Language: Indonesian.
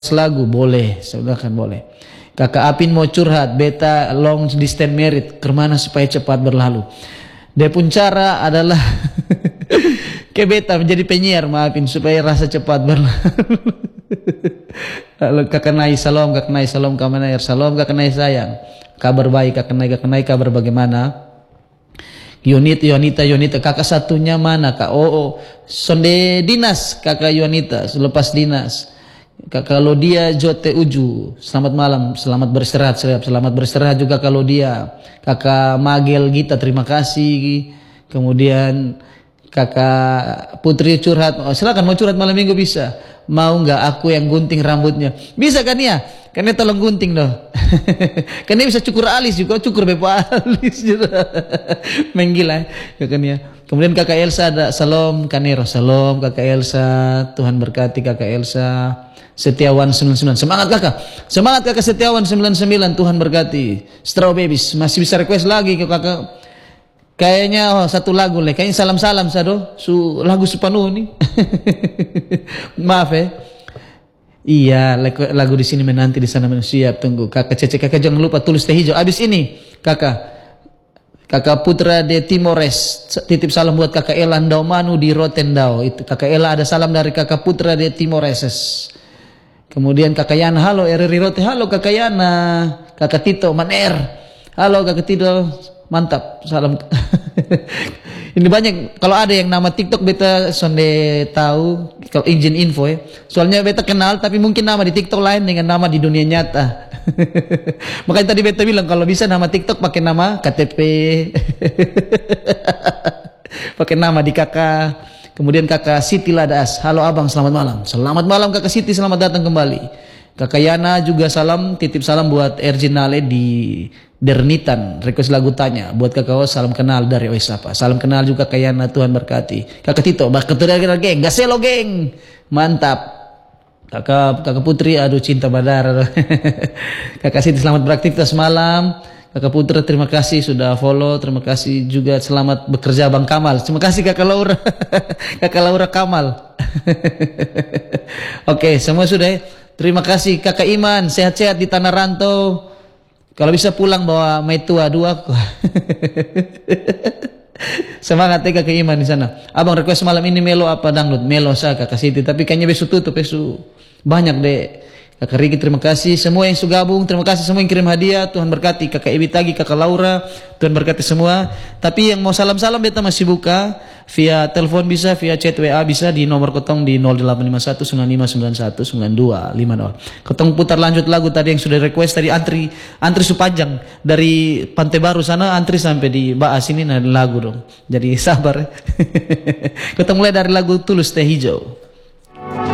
request lagu, boleh, saya udah kan boleh. Kakak Apin mau curhat, beta long distance merit, kemana supaya cepat berlalu. Dia pun cara adalah ke beta menjadi penyiar, maafin supaya rasa cepat berlalu. Lalu kakak Nai salam, kamana salam, kakak Nai sayang. Kabar baik kakak Nai kabar bagaimana? Yonita kakak satunya mana kak? Oh sonde dinas kakak Yonita selepas dinas. Kakak kalau dia Jote Uju, selamat malam, selamat beristirahat juga kalau dia. Kakak Magel Gita terima kasih. Kemudian kakak Putri curhat, silakan mau curhat malam minggu bisa. Mau nggak aku yang gunting rambutnya? Bisa kan ya? Karena tolong gunting doh. Karena bisa cukur alis juga, cukur bepa alis juga. Menggila ya kan ya. Kemudian kakak Elsa ada salam kanero, salam kakak Elsa, Tuhan berkati kakak Elsa. Setiawan 99, semangat kakak Setiawan 99, Tuhan berkati. Straw Babies masih bisa request lagi ke kakak. Kayaknya satu lagu leh, kayaknya salam sado, lagu sepenuh nih. Maaf ya. Iya, lagu di sini menanti di sana siap, tunggu. Kakak Cece, kakak jangan lupa tulis teh hijau. Abis ini, kakak Putra de Timores, titip salam buat kakak Ella Ndaumanu di Rotendao. Itu kakak Ella ada salam dari kakak Putra de Timores. Kemudian kakak Yana, halo RRI Rote, halo kakak Yana. Kakak Tito Maner, halo kakak Tito, mantap, salam. Ini banyak, kalau ada yang nama TikTok beta sonde tahu, kalau izin info ya. Soalnya beta kenal tapi mungkin nama di TikTok lain dengan nama di dunia nyata. Makanya tadi beta bilang kalau bisa nama TikTok pakai nama KTP. Pakai nama di kakak. Kemudian kakak Siti Ladas, halo abang selamat malam. Selamat malam kakak Siti, selamat datang kembali. Kakak Yana juga salam, titip salam buat Erjinale di Dernitan, request lagu tanya. Buat kakak salam kenal dari Oisapa. Salam kenal juga kakak Yana, Tuhan berkati. Kakak Tito, geng, gaselo geng. Mantap. Kakak Putri, aduh cinta badar. Kakak Siti selamat beraktivitas malam. Kakak Putri terima kasih sudah follow. Terima kasih juga selamat bekerja Bang Kamal. Terima kasih kakak Laura. Kakak Laura Kamal. Oke, semua sudah ya. Terima kasih kakak Iman, sehat-sehat di tanah rantau. Kalau bisa pulang bawa Meitua 2. Semangat ya kakak Iman di sana. Abang request malam ini melo apa dangdut? Melo saya kakak Siti, tapi kayaknya besok tutup banyak deh. Kakak Riki terima kasih, semua yang sudah gabung terima kasih, semua yang kirim hadiah, Tuhan berkati. Kakak Ibi Tagi, kakak Laura, Tuhan berkati semua. Tapi yang mau salam-salam beta masih buka via telepon bisa, via chat WA bisa di nomor kotong di 085195919250. Kotong putar lanjut lagu tadi yang sudah request tadi, antri sepanjang dari Pantai Baru sana, antri sampai di Baas ini lagu dong. Jadi sabar. Kotong mulai dari lagu Tulus Teh Hijau.